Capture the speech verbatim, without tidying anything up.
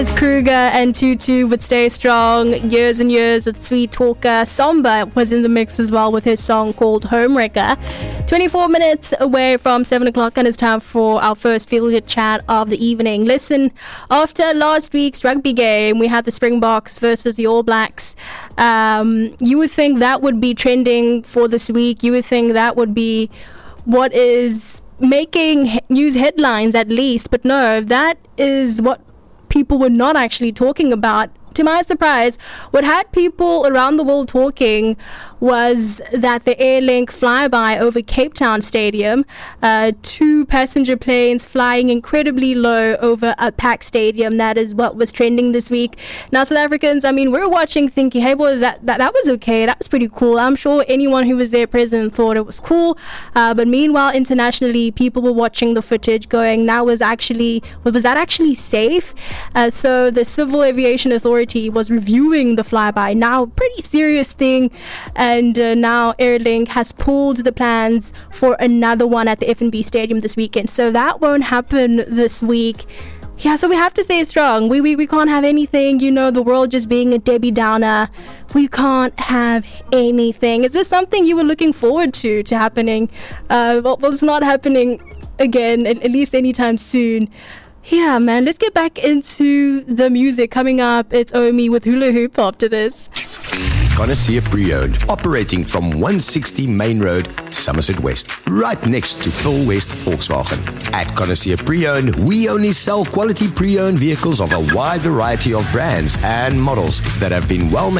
Kruger and Tutu would stay strong. Years and Years with Sweet Talker. Samba was in the mix as well with his song called Homewrecker. twenty-four minutes away from seven o'clock, and it's time for our first Feel Good chat of the evening. Listen, after last week's rugby game, we had the Springboks versus the All Blacks. Um, you would think that would be trending for this week. You would think that would be what is making he- news headlines at least. But no, that is what people were not actually talking about. To my surprise, what had people around the world talking was that the Airlink flyby over Cape Town Stadium, uh, two passenger planes flying incredibly low over a packed stadium. That is what was trending this week. Now, South Africans, I mean, we're watching thinking, hey, boy, that, that, that was okay. That was pretty cool. I'm sure anyone who was there present thought it was cool. Uh, but meanwhile, internationally, people were watching the footage going, now was actually, was that actually safe? Uh, so the Civil Aviation Authority was reviewing the flyby. Now, pretty serious thing. And uh, now Airlink has pulled the plans for another one at the F N B Stadium this weekend. So that won't happen this week. Yeah, so we have to stay strong. We, we we can't have anything, you know, the world just being a Debbie Downer. We can't have anything. Is this something you were looking forward to, to happening? Uh, well, well, it's not happening again, at, at least anytime soon. Yeah, man, let's get back into the music. Coming up, it's Omi with Hula Hoop after this. Connoisseur Pre-Owned, operating from one sixty Main Road, Somerset West, right next to Phil West Volkswagen. At Connoisseur Pre-Owned, we only sell quality pre-owned vehicles of a wide variety of brands and models that have been well